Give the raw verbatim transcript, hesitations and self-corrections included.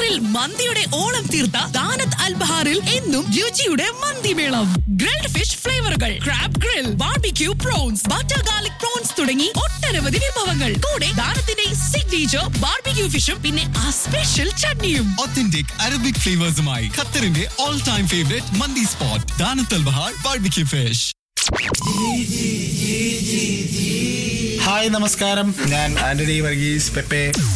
ഖത്തറിൽ മന്തിയുടെ ഓളം തീർത്ത ദാനത്ത് അൽ ബഹാറിൽ എന്നും രുചിയുടെ മന്തിമേളം. Grilled fish ഫ്ലേവറുകൾ, crab grill, barbecue prawns, butter garlic prawns തുടങ്ങി ഒട്ടനവധി വിഭവങ്ങൾ. കൂടെ ദാനത്തിന്റെ സിഗ്നേച്ചർ ബാർബിക്യൂ ഫിഷും പിന്നെ ആ സ്പെഷ്യൽ ചട്നിയും. Authentic Arabic flavors-മായി ഖത്തറിന്റെ all time favorite മന്തി സ്പോട്ട് ദാനത്ത് അൽ ബഹാർ ബാർബിക്യൂ ഫിഷ്. ഹായ് നമസ്കാരം, ഞാൻ ആന്റണി വർഗീസ് പെപ്പെ.